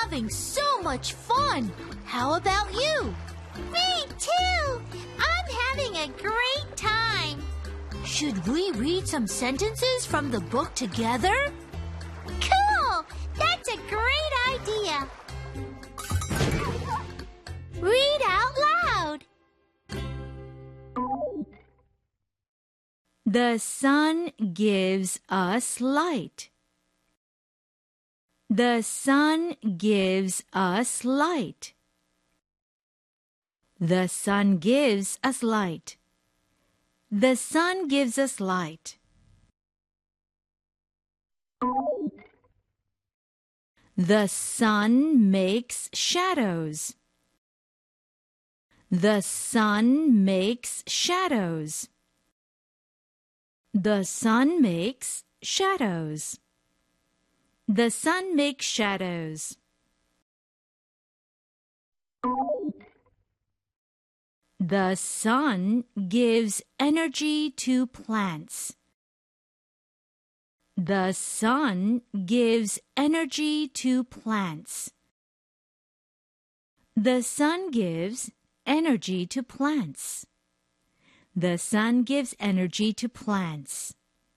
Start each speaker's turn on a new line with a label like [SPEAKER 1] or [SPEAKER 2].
[SPEAKER 1] having so much fun. How about you?
[SPEAKER 2] Me too! I'm having a great time.
[SPEAKER 1] Should we read some sentences from the book together?
[SPEAKER 2] Cool! That's a great idea. Read out loud.
[SPEAKER 1] The sun gives us light. The sun gives us light. The sun gives us light. The sun gives us light. The sun makes shadows. The sun makes shadows. The sun makes shadows. The sun makes shadows. The sun gives energy to plants. The sun gives energy to plants. The sun gives energy to plants. The sun gives energy to plants.